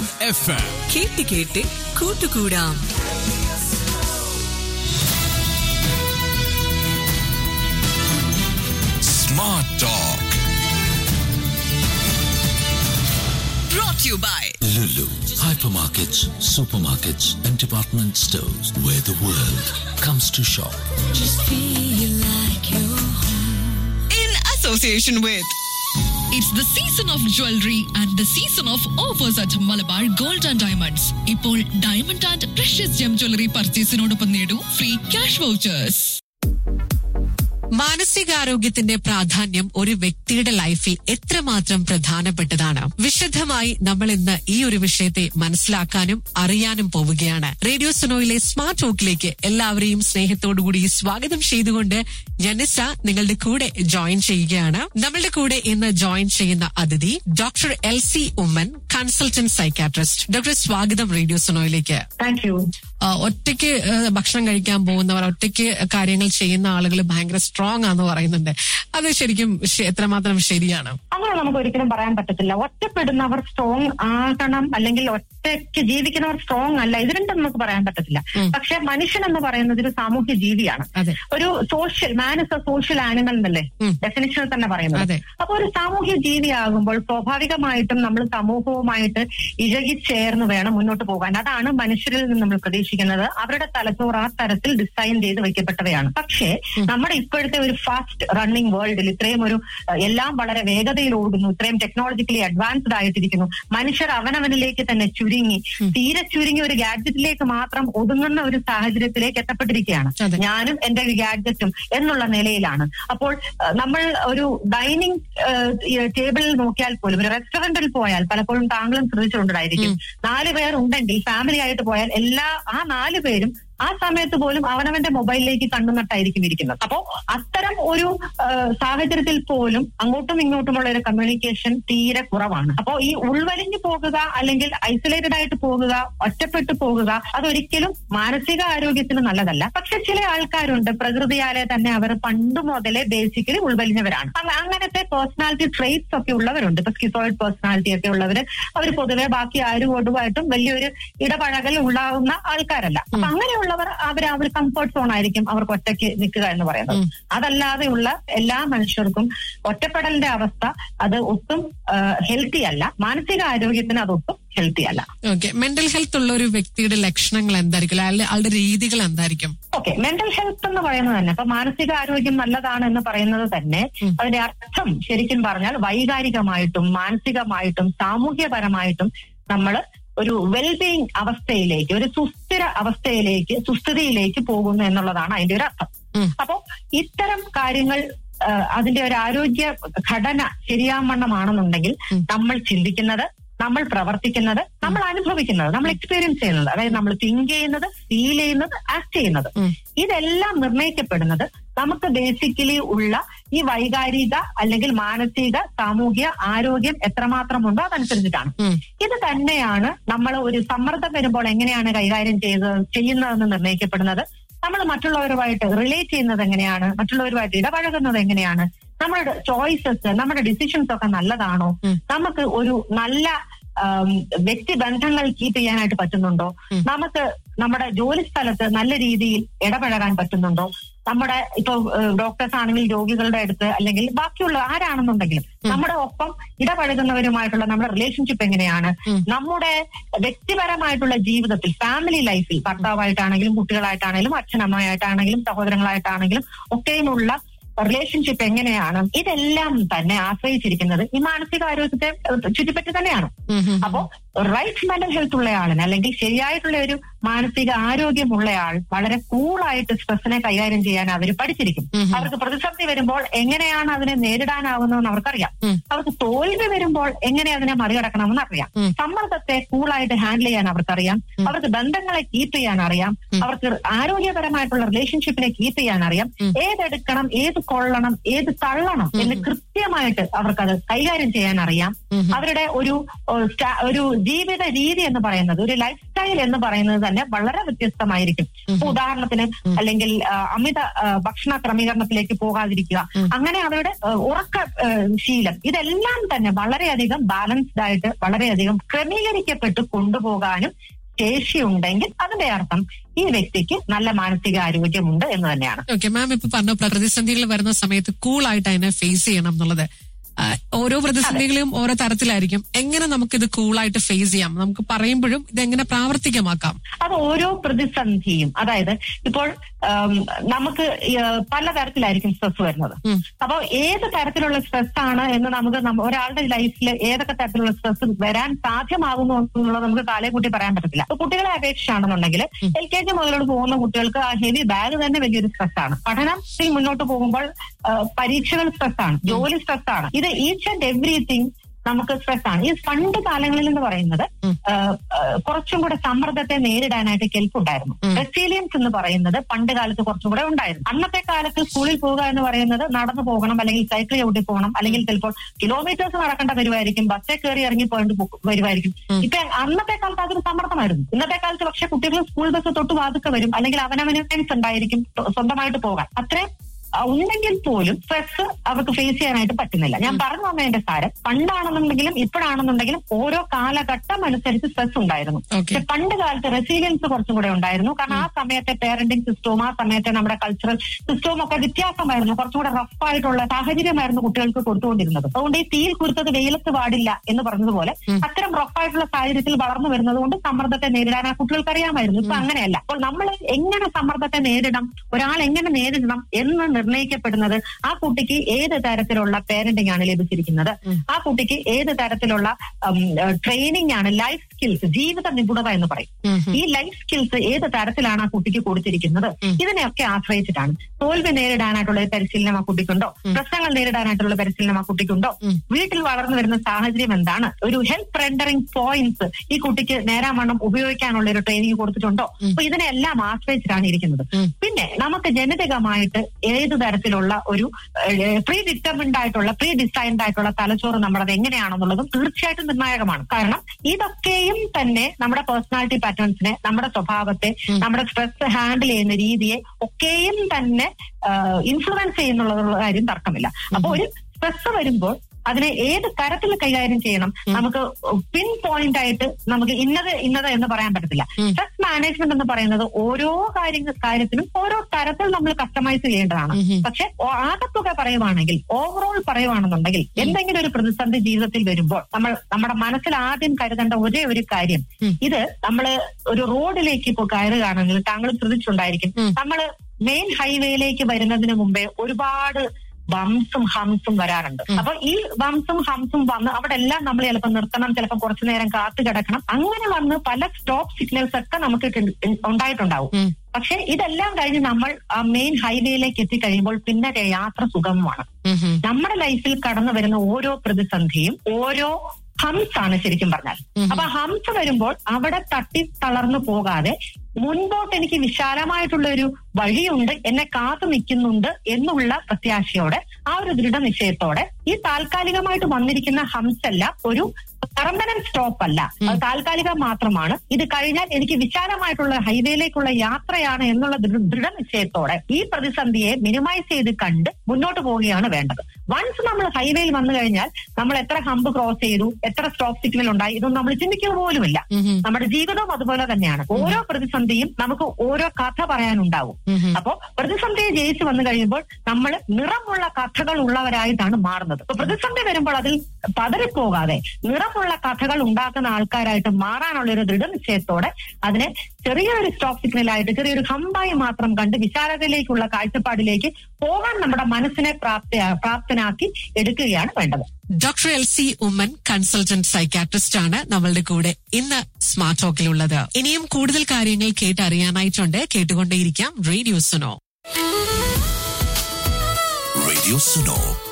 FM. കേട്ട് കേട്ട് കൂട്ടുകൂടാം. Smart Talk. Brought to you by Lulu. Hypermarkets, supermarkets and department stores where the world comes to shop. Just feel like you're home. in association with It's the season of jewelry and the season of offers at Malabar Gold and Diamonds. ഇപ്പോൾ diamond and precious gem jewellery പർച്ചേസിനോടൊപ്പം നേടൂ free cash vouchers. മാനസികാരോഗ്യത്തിന്റെ പ്രാധാന്യം ഒരു വ്യക്തിയുടെ ലൈഫിൽ എത്രമാത്രം പ്രധാനപ്പെട്ടതാണ്. വിശദമായി നമ്മൾ ഇന്ന് ഈ ഒരു വിഷയത്തെ മനസ്സിലാക്കാനും അറിയാനും പോവുകയാണ്. റേഡിയോ സുനോയിലെ സ്മാർട്ട് ടോക്കിലേക്ക് എല്ലാവരെയും സ്നേഹത്തോടുകൂടി സ്വാഗതം ചെയ്തുകൊണ്ട് ജനിസ നിങ്ങളുടെ കൂടെ ജോയിൻ ചെയ്യുകയാണ്. നമ്മളുടെ കൂടെ ഇന്ന് ജോയിൻ ചെയ്യുന്ന അതിഥി doctor LC Oommen, consultant psychiatrist. Doctor, സ്വാഗതം റേഡിയോ സുനോയിലേക്ക്. Thank you. ഒറ്റയ്ക്ക് ഭക്ഷണം കഴിക്കാൻ പോകുന്നവർ, ഒറ്റയ്ക്ക് കാര്യങ്ങൾ ചെയ്യുന്ന ആളുകൾ ഭയങ്കര സ്ട്രോങ് ആണെന്ന് പറയുന്നുണ്ട്. അത് ശരിക്കും എത്രമാത്രം ശരിയാണ്? അങ്ങനെ നമുക്ക് ഒരിക്കലും പറയാൻ പറ്റത്തില്ല. ഒറ്റപ്പെടുന്നവർ സ്ട്രോങ് ആകണം അല്ലെങ്കിൽ ഒറ്റയ്ക്ക് ജീവിക്കുന്നവർ സ്ട്രോങ് അല്ല, ഇത് രണ്ടും നമുക്ക് പറയാൻ പറ്റത്തില്ല. പക്ഷെ മനുഷ്യൻ എന്ന് പറയുന്നത് ഒരു സാമൂഹ്യ ജീവിയാണ്. ഒരു social man is A social animal എന്നല്ലേ ഡെഫിനിഷനിൽ തന്നെ പറയുന്നത്. അപ്പൊ ഒരു സാമൂഹ്യ ജീവിയാകുമ്പോൾ സ്വാഭാവികമായിട്ടും നമ്മൾ സമൂഹവുമായിട്ട് ഇഴകിച്ചേർന്ന് വേണം മുന്നോട്ട് പോകാൻ. അതാണ് മനുഷ്യരിൽ നിന്ന് നമ്മൾ പ്രതീക്ഷിക്കുന്നത്. അവരുടെ തലച്ചോറ് ആ തരത്തിൽ ഡിസൈൻ ചെയ്ത് വെക്കപ്പെട്ടവയാണ്. പക്ഷേ നമ്മുടെ ഇപ്പോഴത്തെ ഒരു ഫാസ്റ്റ് റണ്ണിങ് വേൾഡിൽ ഇത്രയും ഒരു എല്ലാം വളരെ വേഗതയിൽ ഓടുന്നു, ഇത്രയും ടെക്നോളജിക്കലി അഡ്വാൻസ്ഡ് ആയിട്ടിരിക്കുന്നു. മനുഷ്യർ അവനവനിലേക്ക് തന്നെ തീരെ ചുരുങ്ങി ഒരു ഗാഡ്ജറ്റിലേക്ക് മാത്രം ഒതുങ്ങുന്ന ഒരു സാഹചര്യത്തിലേക്ക് എത്തപ്പെട്ടിരിക്കുകയാണ്. ഞാനും എന്റെ ഗാഡ്ജറ്റും എന്നുള്ള നിലയിലാണ്. അപ്പോൾ നമ്മൾ ഒരു ഡൈനിങ് ടേബിളിൽ നോക്കിയാൽ പോലും, ഒരു റെസ്റ്റോറന്റിൽ പോയാൽ പലപ്പോഴും താങ്കളും ശ്രദ്ധിച്ചിട്ടുണ്ടായിരിക്കും, 4 പേർ ഉണ്ടെങ്കിൽ ഫാമിലി ആയിട്ട് പോയാൽ ആ 4 പേരും ആ സമയത്ത് പോലും അവനവന്റെ മൊബൈലിലേക്ക് കണ്ണുനട്ടായിരിക്കും ഇരിക്കുന്നത്. അപ്പോ അത്തരം ഒരു സാഹചര്യത്തിൽ പോലും അങ്ങോട്ടും ഇങ്ങോട്ടുമുള്ള ഒരു കമ്മ്യൂണിക്കേഷൻ തീരെ കുറവാണ്. അപ്പോ ഈ ഉൾവലിഞ്ഞു പോകുക അല്ലെങ്കിൽ ഐസൊലേറ്റഡ് ആയിട്ട് പോകുക, ഒറ്റപ്പെട്ടു പോകുക, അതൊരിക്കലും മാനസിക ആരോഗ്യത്തിന് നല്ലതല്ല. പക്ഷെ ചില ആൾക്കാരുണ്ട്, പ്രകൃതിയാലെ തന്നെ അവർ പണ്ട് മുതലേ ബേസിക്കലി ഉൾവലിഞ്ഞവരാണ്. അങ്ങനത്തെ പേഴ്സണാലിറ്റി ട്രെയ്റ്റ്സ് ഒക്കെ ഉള്ളവരുണ്ട്. ഇപ്പൊ സ്കിസോയിഡ് പേഴ്സണാലിറ്റി ഒക്കെ ഉള്ളവര്, അവർ പൊതുവെ ബാക്കി ആരോടുമായിട്ടും വലിയൊരു ഇടപഴകൽ ഉണ്ടാകുന്ന ആൾക്കാരല്ല. അപ്പൊ അങ്ങനെയുള്ള അവർ കംഫർട്ട് സോൺ ആയിരിക്കും അവർക്ക് ഒറ്റയ്ക്ക് നിൽക്കുക എന്ന് പറയുന്നത്. അതല്ലാതെയുള്ള എല്ലാ മനുഷ്യർക്കും ഒറ്റപ്പെടലിന്റെ അവസ്ഥ അത് ഒട്ടും ഹെൽത്തി അല്ല. മാനസിക ആരോഗ്യത്തിന് അതൊട്ടും ഹെൽത്തി അല്ല. ഓക്കെ, മെന്റൽ ഹെൽത്ത് ഉള്ള ഒരു വ്യക്തിയുടെ ലക്ഷണങ്ങൾ എന്തായിരിക്കും, ആളുടെ രീതികൾ എന്തായിരിക്കും? ഓക്കെ, മെന്റൽ ഹെൽത്ത് എന്ന് പറയുന്നത് തന്നെ, ഇപ്പൊ മാനസിക ആരോഗ്യം നല്ലതാണ് എന്ന് പറയുന്നത് തന്നെ അതിന്റെ അർത്ഥം ശരിക്കും പറഞ്ഞാൽ വൈകാരികമായിട്ടും മാനസികമായിട്ടും സാമൂഹ്യപരമായിട്ടും നമ്മൾ ഒരു വെൽബീയിങ് അവസ്ഥയിലേക്ക്, ഒരു സുസ്ഥിതിയിലേക്ക് പോകുന്നു എന്നുള്ളതാണ് അതിന്റെ ഒരു അർത്ഥം. അപ്പോ ഇത്തരം കാര്യങ്ങൾ അതിന്റെ ഒരു ആരോഗ്യ ഘടന ശരിയാവണ്ണമാണെന്നുണ്ടെങ്കിൽ നമ്മൾ ചിന്തിക്കുന്നത്, നമ്മൾ പ്രവർത്തിക്കുന്നത്, നമ്മൾ അനുഭവിക്കുന്നത്, നമ്മൾ എക്സ്പീരിയൻസ് ചെയ്യുന്നത്, അതായത് നമ്മൾ തിങ്ക് ചെയ്യുന്നത്, ഫീൽ ചെയ്യുന്നത്, ആക്ട് ചെയ്യുന്നത്, ഇതെല്ലാം നിർണ്ണയിക്കപ്പെടുന്നത് നമുക്ക് ബേസിക്കലി ഉള്ള ഈ വൈകാരിക അല്ലെങ്കിൽ മാനസിക സാമൂഹ്യ ആരോഗ്യം എത്രമാത്രം ഉണ്ടോ അതനുസരിച്ചിട്ടാണ്. ഇത് തന്നെയാണ് നമ്മൾ ഒരു സമ്മർദ്ദം വരുമ്പോൾ എങ്ങനെയാണ് കൈകാര്യം ചെയ്യുന്നതെന്ന് നിർണ്ണയിക്കപ്പെടുന്നത്. നമ്മൾ മറ്റുള്ളവരുമായിട്ട് റിലേറ്റ് ചെയ്യുന്നത് എങ്ങനെയാണ്, മറ്റുള്ളവരുമായിട്ട് ഇടപഴകുന്നത് എങ്ങനെയാണ്, നമ്മുടെ ചോയ്സസ്, നമ്മുടെ ഡിസിഷൻസ് ഒക്കെ നല്ലതാണോ, നമുക്ക് ഒരു നല്ല വ്യക്തിബന്ധങ്ങൾ കീപ്പ് ചെയ്യാനായിട്ട് പറ്റുന്നുണ്ടോ, നമുക്ക് നമ്മുടെ ജോലി സ്ഥലത്ത് നല്ല രീതിയിൽ ഇടപഴകാൻ പറ്റുന്നുണ്ടോ, നമ്മുടെ ഇപ്പൊ ഡോക്ടേഴ്സ് ആണെങ്കിൽ രോഗികളുടെ അടുത്ത് അല്ലെങ്കിൽ ബാക്കിയുള്ള ആരാണെന്നുണ്ടെങ്കിലും നമ്മുടെ ഒപ്പം ഇടപഴകുന്നവരുമായിട്ടുള്ള നമ്മുടെ റിലേഷൻഷിപ്പ് എങ്ങനെയാണ്, നമ്മുടെ വ്യക്തിപരമായിട്ടുള്ള ജീവിതത്തിൽ ഫാമിലി ലൈഫിൽ ഭർത്താവായിട്ടാണെങ്കിലും കുട്ടികളായിട്ടാണെങ്കിലും അച്ഛനമ്മയായിട്ടാണെങ്കിലും സഹോദരങ്ങളായിട്ടാണെങ്കിലും ഒക്കെയുമുള്ള റിലേഷൻഷിപ്പ് എങ്ങനെയാണ്, ഇതെല്ലാം തന്നെ ആശ്രയിച്ചിരിക്കുന്നത് ഈ മാനസികാരോഗ്യത്തെ ചുറ്റിപ്പറ്റി തന്നെയാണ്. അപ്പോ റൈറ്റ് മെന്റൽ ഹെൽത്ത് ഉള്ള ആളിന് അല്ലെങ്കിൽ ശരിയായിട്ടുള്ള ഒരു മാനസിക ആരോഗ്യമുള്ള ആൾ വളരെ കൂളായിട്ട് സ്ട്രെസ്സിനെ കൈകാര്യം ചെയ്യാൻ അവർ പഠിച്ചിരിക്കും. അവർക്ക് പ്രതിസന്ധി വരുമ്പോൾ എങ്ങനെയാണ് അതിനെ നേരിടാനാവുന്നതെന്ന് അവർക്കറിയാം. അവർക്ക് തോൽവി വരുമ്പോൾ എങ്ങനെ അതിനെ മറികടക്കണമെന്ന് അറിയാം. സമ്മർദ്ദത്തെ കൂളായിട്ട് ഹാൻഡിൽ ചെയ്യാൻ അവർക്കറിയാം. അവർക്ക് ബന്ധങ്ങളെ കീപ്പ് ചെയ്യാൻ അറിയാം. അവർക്ക് ആരോഗ്യപരമായിട്ടുള്ള റിലേഷൻഷിപ്പിനെ കീപ്പ് ചെയ്യാൻ അറിയാം. ഏതെടുക്കണം, ഏത് കൊള്ളണം, ഏത് തള്ളണം എന്ന് കൃത്യമായിട്ട് അവർക്കത് കൈകാര്യം ചെയ്യാൻ അറിയാം. അവരുടെ ഒരു ജീവിത രീതി എന്ന് പറയുന്നത്, ഒരു ലൈഫ് സ്റ്റൈൽ എന്ന് പറയുന്നത് തന്നെ വളരെ വ്യത്യസ്തമായിരിക്കും. ഉദാഹരണത്തിന് അല്ലെങ്കിൽ അമിത ഭക്ഷണ ക്രമീകരണത്തിലേക്ക് പോകാതിരിക്കുക, അങ്ങനെ അവരുടെ ഉറക്ക ശീലം, ഇതെല്ലാം തന്നെ വളരെയധികം ബാലൻസ്ഡ് ആയിട്ട് വളരെയധികം ക്രമീകരിക്കപ്പെട്ട് കൊണ്ടുപോകാനും ശേഷിയുണ്ടെങ്കിൽ അതിന്റെ അർത്ഥം ഈ വ്യക്തിക്ക് നല്ല മാനസിക ആരോഗ്യമുണ്ട് എന്ന് തന്നെയാണ്. ഓക്കെ മാം, ഇപ്പൊ പറഞ്ഞ പ്രതിസന്ധികൾ വരുന്ന സമയത്ത് കൂളായിട്ട് അതിനെ ഫേസ് ചെയ്യണം എന്നുള്ളത്. ഓരോ പ്രതിസന്ധികളും ഓരോ തരത്തിലായിരിക്കും. എങ്ങനെ നമുക്കിത് കൂളായിട്ട് ഫേസ് ചെയ്യാം? നമുക്ക് പറയുമ്പോഴും ഇതെങ്ങനെ പ്രാവർത്തികമാക്കാം? അത് ഓരോ പ്രതിസന്ധിയും, അതായത് ഇപ്പോൾ നമുക്ക് പലതരത്തിലായിരിക്കും സ്ട്രെസ് വരുന്നത്. അപ്പോൾ ഏത് തരത്തിലുള്ള സ്ട്രെസ് ആണ് എന്ന് നമുക്ക് ഒരാളുടെ ലൈഫിൽ ഏതൊക്കെ തരത്തിലുള്ള സ്ട്രെസ് വരാൻ സാധ്യമാകുന്നു എന്നുള്ളത് നമുക്ക് കാലേ കൂട്ടി പറയാൻ പറ്റത്തില്ല. അപ്പൊ കുട്ടികളെ അപേക്ഷിച്ചാണെന്നുണ്ടെങ്കിൽ LKG മുതലോട്ട് പോകുന്ന കുട്ടികൾക്ക് ആ ഹെവി ബാഗ് തന്നെ വലിയൊരു സ്ട്രെസ് ആണ്. പഠനത്തിൽ മുന്നോട്ട് പോകുമ്പോൾ പരീക്ഷകൾ സ്ട്രെസ് ആണ്, ജോലി സ്ട്രെസ് ആണ്. ഇത് ഈച്ച് ആൻഡ് എവ്രിതിങ് നമുക്ക് സ്ട്രെസ് ആണ്. ഈ പണ്ട് കാലങ്ങളിൽ എന്ന് പറയുന്നത് കുറച്ചും കൂടെ സമ്മർദ്ദത്തെ നേരിടാനായിട്ട് കെൽപ്പുണ്ടായിരുന്നു. റെസീലിയൻസ് എന്ന് പറയുന്നത് പണ്ട് കാലത്ത് കുറച്ചും കൂടെ ഉണ്ടായിരുന്നു. അന്നത്തെ കാലത്ത് സ്കൂളിൽ പോവുക എന്ന് പറയുന്നത് നടന്നു പോകണം, അല്ലെങ്കിൽ സൈക്കിൾ ചവിട്ടി പോകണം, അല്ലെങ്കിൽ ചിലപ്പോൾ കിലോമീറ്റേഴ്സ് നടക്കേണ്ട വരുമായിരിക്കും, ബസ്സിൽ കയറി ഇറങ്ങി പോയിട്ട് വരുമായിരിക്കും. ഇപ്പൊ അന്നത്തെ കാലത്ത് അതൊരു സമ്മർദ്ദമായിരുന്നു. ഇന്നത്തെ കാലത്ത് പക്ഷെ കുട്ടികൾ സ്കൂൾ ബസ് തൊട്ട് വാതുക്കെ വരും, അല്ലെങ്കിൽ അവനവന് സെൻസ് ഉണ്ടായിരിക്കും സ്വന്തമായിട്ട് പോകാൻ. അത്രയും ഉണ്ടെങ്കിൽ പോലും സ്ട്രെസ് അവർക്ക് ഫേസ് ചെയ്യാനായിട്ട് പറ്റുന്നില്ല. ഞാൻ പറഞ്ഞു വന്നതിന്റെ സാരം, പണ്ടാണെന്നുണ്ടെങ്കിലും ഇപ്പോഴാണെന്നുണ്ടെങ്കിലും ഓരോ കാലഘട്ടം അനുസരിച്ച് സ്ട്രെസ് ഉണ്ടായിരുന്നു. പക്ഷെ പണ്ട് കാലത്ത് റെസീലിയൻസ് കുറച്ചും കൂടെ ഉണ്ടായിരുന്നു. കാരണം ആ സമയത്തെ പേരന്റിംഗ് സിസ്റ്റവും ആ സമയത്തെ നമ്മുടെ കൾച്ചറൽ സിസ്റ്റവും ഒക്കെ വ്യത്യാസമായിരുന്നു. കുറച്ചും കൂടെ റഫായിട്ടുള്ള സാഹചര്യമായിരുന്നു കുട്ടികൾക്ക് കൊടുത്തുകൊണ്ടിരുന്നത്. അതുകൊണ്ട് ഈ തീയിൽ കുരുത്തത് വെയിലത്ത് പാടില്ല എന്ന് പറഞ്ഞതുപോലെ അത്തരം റഫായിട്ടുള്ള സാഹചര്യത്തിൽ വളർന്നു വരുന്നത് കൊണ്ട് സമ്മർദ്ദത്തെ നേരിടാൻ ആ കുട്ടികൾക്ക് അറിയാമായിരുന്നു. ഇപ്പൊ അങ്ങനെയല്ല. അപ്പോൾ നമ്മൾ എങ്ങനെ സമ്മർദ്ദത്തെ നേരിടണം, ഒരാൾ എങ്ങനെ നേരിടണം എന്ന് നിർണ്ണയിക്കപ്പെടുന്നത് ആ കുട്ടിക്ക് ഏത് തരത്തിലുള്ള പേരന്റിംഗ് ആണ് ലഭിച്ചിരിക്കുന്നത്, ആ കുട്ടിക്ക് ഏത് തരത്തിലുള്ള ട്രെയിനിങ് ആണ്, ലൈഫ് സ്കിൽസ്, ജീവിത നിപുണത എന്ന് പറയും. ഈ ലൈഫ് സ്കിൽസ് ഏത് തരത്തിലാണ് ആ കുട്ടിക്ക് കൊടുത്തിരിക്കുന്നത്, ഇതിനെയൊക്കെ ആശ്രയിച്ചിട്ടാണ്. തോൽവി നേരിടാനായിട്ടുള്ള ഒരു പരിശീലനം ആ കുട്ടിക്കുണ്ടോ, പ്രശ്നങ്ങൾ നേരിടാനായിട്ടുള്ള പരിശീലനം ആ കുട്ടിക്കുണ്ടോ, വീട്ടിൽ വളർന്നു വരുന്ന സാഹചര്യം എന്താണ്, ഒരു ഹെൽപ്പ് റെൻഡറിംഗ് പോയിന്റ്സ് ഈ കുട്ടിക്ക് നേരാവണ്ണം ഉപയോഗിക്കാനുള്ള ഒരു ട്രെയിനിങ് കൊടുത്തിട്ടുണ്ടോ. അപ്പൊ ഇതിനെല്ലാം ആശ്രയിച്ചിട്ടാണ് ഇരിക്കുന്നത്. പിന്നെ നമുക്ക് ജനിതകമായിട്ട് ഏത് തരത്തിലുള്ള ഒരു പ്രീ ഡിറ്റർമിൻഡ് ആയിട്ടുള്ള പ്രീ ഡിസൈൻഡ് ആയിട്ടുള്ള തലച്ചോറ് നമ്മളത് എങ്ങനെയാണെന്നുള്ളതും തീർച്ചയായിട്ടും നിർണായകമാണ്. കാരണം ഇതൊക്കെയും തന്നെ നമ്മുടെ പേഴ്സണാലിറ്റി പാറ്റേൺസിനെ, നമ്മുടെ സ്വഭാവത്തെ, നമ്മുടെ സ്ട്രെസ് ഹാൻഡിൽ ചെയ്യുന്ന രീതിയെ ഒക്കെയും തന്നെ ഇൻഫ്ലുവൻസ് ചെയ്യുന്നുള്ള കാര്യം തർക്കമില്ല. അപ്പൊ ഒരു സ്ട്രെസ് വരുമ്പോൾ അതിനെ ഏത് തരത്തിൽ കൈകാര്യം ചെയ്യണം, നമുക്ക് പിൻ പോയിന്റ് ആയിട്ട് നമുക്ക് ഇന്നത് എന്ന് പറയാൻ പറ്റത്തില്ല. സ്ട്രെസ് മാനേജ്മെന്റ് എന്ന് പറയുന്നത് ഓരോ കാര്യത്തിനും ഓരോ തരത്തിൽ നമ്മൾ കസ്റ്റമൈസ് ചെയ്യേണ്ടതാണ്. പക്ഷെ ആകത്തുക പറയുവാണെങ്കിൽ, ഓവറോൾ പറയുവാണെന്നുണ്ടെങ്കിൽ, എന്തെങ്കിലും ഒരു പ്രതിസന്ധി ജീവിതത്തിൽ വരുമ്പോൾ നമ്മുടെ മനസ്സിൽ ആദ്യം കരുതേണ്ട ഒരേ ഒരു കാര്യം, ഇത് നമ്മള് ഒരു റോഡിലേക്ക് ഇപ്പോൾ കയറുകയാണെങ്കിൽ താങ്കൾ ശ്രദ്ധിച്ചിട്ടുണ്ടായിരിക്കും, നമ്മള് മെയിൻ ഹൈവേയിലേക്ക് വരുന്നതിന് മുമ്പേ ഒരുപാട് ബംസും ഹംസും വരാറുണ്ട്. അപ്പൊ ഈ ബംസും ഹംസും വന്ന് അവിടെ എല്ലാം നമ്മൾ ചിലപ്പോൾ നിർത്തണം, ചിലപ്പോൾ കുറച്ചു നേരം കാത്തു കിടക്കണം. അങ്ങനെ വന്ന് പല സ്റ്റോപ്പ് സിഗ്നൽസ് ഒക്കെ നമുക്ക് ഉണ്ടായിട്ടുണ്ടാവും. പക്ഷെ ഇതെല്ലാം കഴിഞ്ഞ് നമ്മൾ ആ മെയിൻ ഹൈവേയിലേക്ക് എത്തിക്കഴിയുമ്പോൾ പിന്നെ യാത്ര സുഗമമാണ്. നമ്മുടെ ലൈഫിൽ കടന്നു വരുന്ന ഓരോ പ്രതിസന്ധിയും ഓരോ ഹംസ് ആണ് ശരിക്കും പറഞ്ഞാൽ. അപ്പൊ ഹംസ് വരുമ്പോൾ അവിടെ തട്ടി തളർന്നു പോകാതെ മുൻപോട്ട് എനിക്ക് വിശാലമായിട്ടുള്ള ഒരു വഴിയുണ്ട്, എന്നെ കാത്തു നിൽക്കുന്നുണ്ട് എന്നുള്ള പ്രത്യാശയോടെ, ആ ഒരു ദൃഢനിശ്ചയത്തോടെ ഈ താൽക്കാലികമായിട്ട് വന്നിരിക്കുന്ന ഹംസ് എല്ലാം ഒരു പെർമനന്റ് സ്റ്റോപ്പ് അല്ല, അത് താൽക്കാലികം മാത്രമാണ്. ഇത് കഴിഞ്ഞാൽ എനിക്ക് വിശാലമായിട്ടുള്ള ഹൈവേയിലേക്കുള്ള യാത്രയാണ് എന്നുള്ള ദൃഢനിശ്ചയത്തോടെ ഈ പ്രതിസന്ധിയെ മിനിമൈസ് ചെയ്ത് കണ്ട് മുന്നോട്ട് പോവുകയാണ് വേണ്ടത്. വൺസ് നമ്മൾ ഹൈവേയിൽ വന്നു കഴിഞ്ഞാൽ നമ്മൾ എത്ര ഹമ്പ് ക്രോസ് ചെയ്തു, എത്ര സ്റ്റോപ്പ് സിഗ്നൽ ഉണ്ടായി, ഇതൊന്നും നമ്മൾ ചിന്തിക്കുക പോലുമില്ല. നമ്മുടെ ജീവിതവും അതുപോലെ തന്നെയാണ്. ഓരോ പ്രതിസന്ധിയും നമുക്ക് ഓരോ കഥ പറയാനുണ്ടാവും. അപ്പോ പ്രതിസന്ധിയെ ജയിച്ചു വന്നു കഴിയുമ്പോൾ നമ്മൾ നിറമുള്ള കഥകൾ ഉള്ളവരായിട്ടാണ് മാറുന്നത്. അപ്പൊ പ്രതിസന്ധി വരുമ്പോൾ അതിൽ പതറിപ്പോകാതെ നിറമുള്ള കഥകൾ ഉണ്ടാക്കുന്ന ആൾക്കാരായിട്ട് മാറാനുള്ള ഒരു ദൃഢനിശ്ചയത്തോടെ അതിനെ ചെറിയൊരു സ്റ്റോപ്പ് സിഗ്നലായിട്ട്, ചെറിയൊരു ഹമ്പായി മാത്രം കണ്ട് വിശാലതയിലേക്കുള്ള കാഴ്ചപ്പാടിലേക്ക് പോകാൻ നമ്മുടെ മനസ്സിനെ പ്രാപ്തനാക്കി എടുക്കുകയാണ് വേണ്ടത്. Doctor LC Oommen, consultant psychiatrist ആണ് നമ്മളുടെ കൂടെ ഇന്ന് സ്മാർട്ട് ടോക്കിലുള്ളത്. ഇനിയും കൂടുതൽ കാര്യങ്ങൾ കേട്ടറിയാനായിട്ടുണ്ട്. കേട്ടുകൊണ്ടേയിരിക്കാം റേഡിയോ സുനോ. Radio Suno